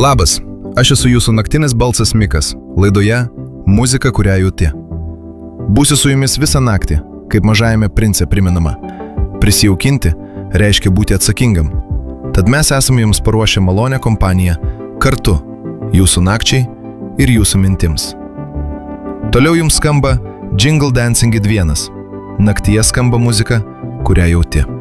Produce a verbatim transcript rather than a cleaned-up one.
Labas, aš esu jūsų naktinis balsas Mikas, laidoje Muzika, kurią jauti. Būsiu su jumis visą naktį, kaip mažajame prince priminama. Prisijaukinti reiškia būti atsakingam. Tad mes esame jums paruošę malonę kompaniją kartu, jūsų nakčiai ir jūsų mintims. Toliau jums skamba Jingle Dancing it vienas. Naktyje skamba muzika, kurią jauti.